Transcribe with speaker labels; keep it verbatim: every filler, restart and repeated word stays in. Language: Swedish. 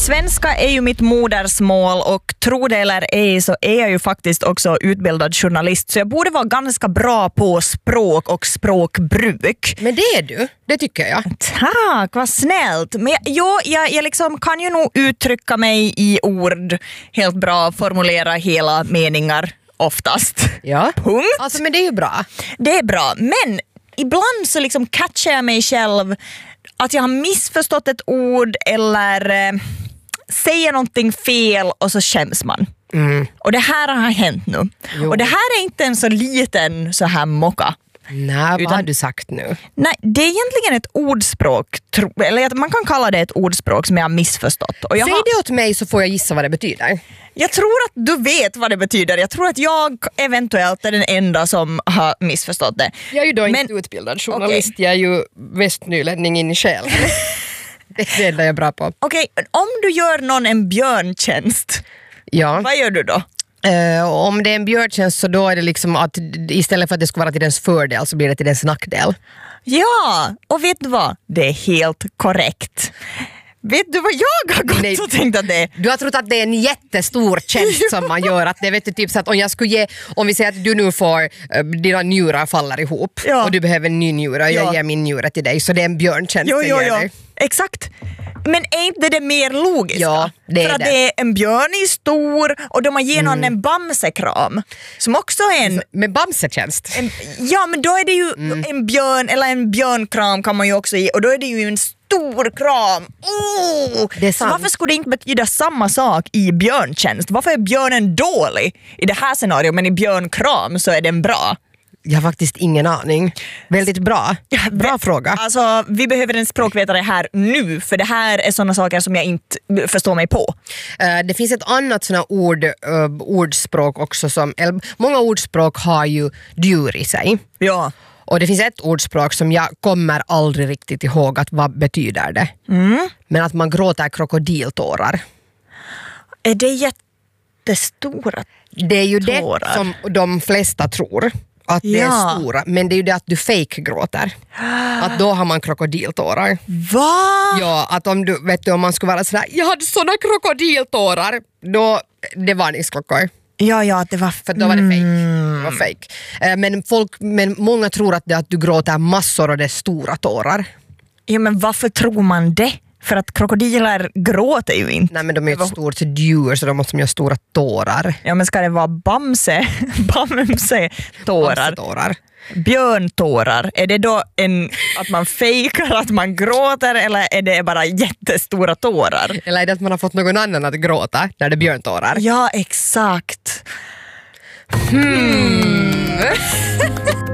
Speaker 1: Svenska är ju mitt modersmål och tro det eller ej så är jag ju faktiskt också utbildad journalist så jag borde vara ganska bra på språk och språkbruk.
Speaker 2: Men det är du, det tycker jag.
Speaker 1: Tack, vad snällt. Men jag, jo, jag, jag liksom kan ju nog uttrycka mig i ord helt bra, formulera hela meningar oftast.
Speaker 2: Ja.
Speaker 1: Punkt.
Speaker 2: Alltså men det är ju bra.
Speaker 1: Det är bra, men ibland så liksom catchar jag mig själv att jag har missförstått ett ord eller eh, säger någonting fel och så skäms man.
Speaker 2: Mm.
Speaker 1: Och det här har hänt nu.
Speaker 2: Jo.
Speaker 1: Och det här är inte en så liten så här mocka.
Speaker 2: Nej, vad
Speaker 1: Utan-
Speaker 2: har du sagt nu?
Speaker 1: Nej, det är egentligen ett ordspråk, tro, eller man kan kalla det ett ordspråk som jag har missförstått. Och jag,
Speaker 2: Säg
Speaker 1: har,
Speaker 2: det åt mig så får jag gissa vad det betyder.
Speaker 1: jag tror att du vet vad det betyder. Jag tror att jag eventuellt är den enda som har missförstått det.
Speaker 2: Jag är ju då
Speaker 1: Men-
Speaker 2: inte utbildad journalist, jag är ju västnylänning in i själ. Det är det enda jag är bra på.
Speaker 1: Okej, om du gör någon en björntjänst,
Speaker 2: Ja.
Speaker 1: vad gör du då?
Speaker 2: Uh, om det är en björntjänst så då är det liksom att istället för att det ska vara till dens fördel så blir det till dens nackdel.
Speaker 1: Ja, och vet du vad? Det är helt korrekt. Vet du vad jag har gått
Speaker 2: Nej.
Speaker 1: och tänkt att det är?
Speaker 2: Du har trott att det är en jättestor tjänst som man gör. Att det vet du, typ så att om jag skulle ge, om vi säger att du nu får uh, dina njurar faller ihop
Speaker 1: Ja.
Speaker 2: och du behöver en ny njure och jag
Speaker 1: Ja.
Speaker 2: ger min njure till dig så det är en björntjänst
Speaker 1: Jo,
Speaker 2: jag
Speaker 1: jo,
Speaker 2: ger
Speaker 1: jo.
Speaker 2: dig.
Speaker 1: Exakt. Men är inte det mer logiskt?
Speaker 2: Ja, det är
Speaker 1: För att
Speaker 2: det.
Speaker 1: det är en björn i stor och de har ger någon en bamsekram som också är en,
Speaker 2: Med bamsetjänst.
Speaker 1: en... Ja, men då är det ju
Speaker 2: Mm.
Speaker 1: en björn eller en björnkram kan man ju också ge och då är det ju en stor kram. Oh!
Speaker 2: Det är
Speaker 1: Så
Speaker 2: sant.
Speaker 1: varför skulle det inte betyda samma sak i björntjänst? Varför är björnen dålig i det här scenariot men i björnkram så är den bra?
Speaker 2: Jag har faktiskt ingen aning. Väldigt bra. Bra fråga.
Speaker 1: Alltså, vi behöver en språkvetare här nu för det här är sådana saker som jag inte förstår mig på.
Speaker 2: Uh, det finns ett annat såna ord, uh, ordspråk också som, eller, många ordspråk har ju djur i sig.
Speaker 1: Ja.
Speaker 2: Och det finns ett ordspråk som jag kommer aldrig riktigt ihåg att vad betyder det.
Speaker 1: Mm.
Speaker 2: Men att man gråter krokodiltårar.
Speaker 1: Är det jättestora?
Speaker 2: Det är ju
Speaker 1: Tårar.
Speaker 2: det som de flesta tror. Att det
Speaker 1: Ja.
Speaker 2: är stora. Men det är ju det att du fake gråter. Att då har man krokodiltårar.
Speaker 1: Va?
Speaker 2: Ja, att om du vet du, om man skulle vara sådär, jag hade såna krokodiltårar, då det var varningsklockor.
Speaker 1: Ja, ja, det var...
Speaker 2: För då var det fake. Det var fake. Eh, Men, folk, men många tror att det är att du gråter massor och det är stora tårar.
Speaker 1: Ja, men varför tror man det? För att krokodiler gråter ju inte.
Speaker 2: Nej, men de är ju ett stort djur så de måste ju ha stora tårar.
Speaker 1: Ja, men ska det vara bamse? Bamse-tårar?
Speaker 2: Bamsetårar.
Speaker 1: Björntårar? Är det då en, att man fejkar att man gråter eller är det bara jättestora tårar?
Speaker 2: Eller är det att man har fått någon annan att gråta när det är björntårar?
Speaker 1: Ja, exakt.
Speaker 2: Hmm.